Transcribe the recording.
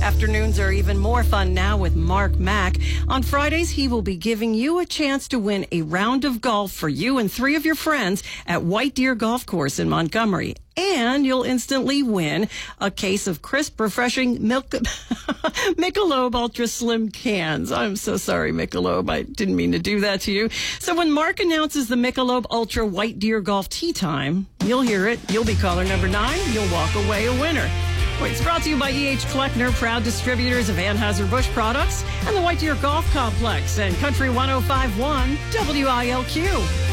Afternoons are even more fun now with Mark Mack. On Fridays, he will be giving you a chance to win a round of golf for you and 3 of your friends at White Deer Golf Course in Montgomery. And you'll instantly win a case of crisp, refreshing Michelob Ultra Slim cans. I'm so sorry, Michelob. I didn't mean to do that to you. So when Mark announces the Michelob Ultra White Deer Golf Tee Time, you'll hear it. You'll be caller number 9. You'll walk away a winner. It's brought to you by E.H. Kleckner, proud distributors of Anheuser-Busch products, and the White Deer Golf Complex and Country 105.1 WILQ.